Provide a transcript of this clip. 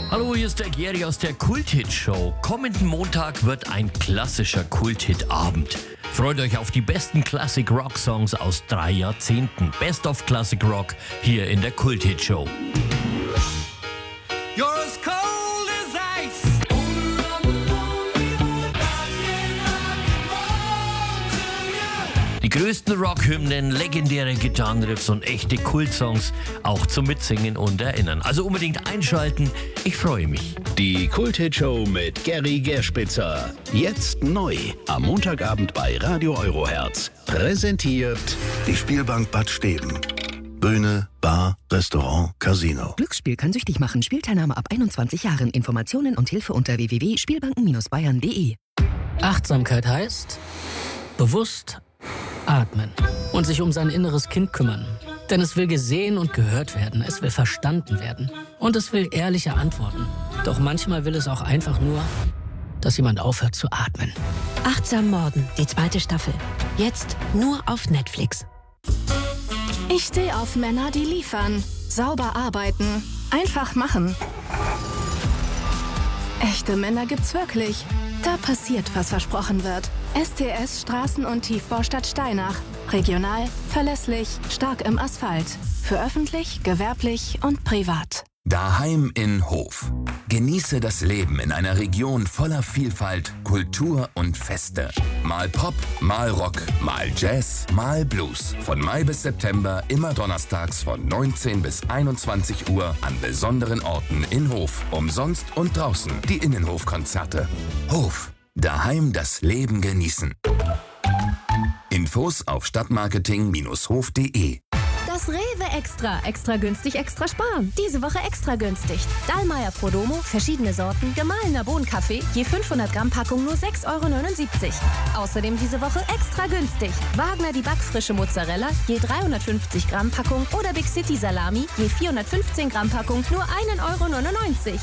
Hallo, hier ist der Geri aus der Kult-Hit-Show. Kommenden Montag wird ein klassischer Kult-Hit-Abend. Freut euch auf die besten Classic-Rock-Songs aus 3 Jahrzehnten. Best of Classic Rock hier in der Kult-Hit-Show. You're as cold as ice. Die größten Rockhymnen, legendäre Gitarrenriffs und echte Kultsongs auch zum Mitsingen und Erinnern. Also unbedingt einschalten, ich freue mich. Die Kult-Hit-Show mit Geri Gerspitzer. Jetzt neu. Am Montagabend bei Radio Eurohertz. Präsentiert Die Spielbank Bad Steben. Bühne, Bar, Restaurant, Casino. Glücksspiel kann süchtig machen. Spielteilnahme ab 21 Jahren. Informationen und Hilfe unter www.spielbanken-bayern.de. Achtsamkeit heißt bewusst atmen und sich um sein inneres Kind kümmern. Denn es will gesehen und gehört werden, es will verstanden werden und es will ehrliche Antworten. Doch manchmal will es auch einfach nur, dass jemand aufhört zu atmen. Achtsam Morden, die 2. Staffel. Jetzt nur auf Netflix. Ich stehe auf Männer, die liefern, sauber arbeiten, einfach machen. Echte Männer gibt's wirklich. Da passiert, was versprochen wird. STS Straßen- und Tiefbaustadt Steinach. Regional, verlässlich, stark im Asphalt. Für öffentlich, gewerblich und privat. Daheim in Hof. Genieße das Leben in einer Region voller Vielfalt, Kultur und Feste. Mal Pop, mal Rock, mal Jazz, mal Blues. Von Mai bis September immer donnerstags von 19 bis 21 Uhr an besonderen Orten in Hof. Umsonst und draußen die Innenhofkonzerte. Hof. Daheim das Leben genießen. Infos auf stadtmarketing-hof.de. Das Rewe Extra. Extra günstig, extra sparen. Diese Woche extra günstig. Dallmayr Prodomo, verschiedene Sorten, gemahlener Bohnenkaffee, je 500 Gramm Packung nur 6,79 €. Außerdem diese Woche extra günstig. Wagner die backfrische Mozzarella, je 350 Gramm Packung oder Big City Salami, je 415 Gramm Packung nur 1,99 €